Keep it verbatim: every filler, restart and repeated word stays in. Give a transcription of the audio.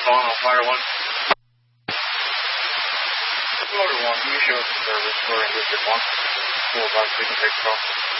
phone, I'll fire one. Motor one, can you show us the service for Enlisted one? Four bucks, we can take the call.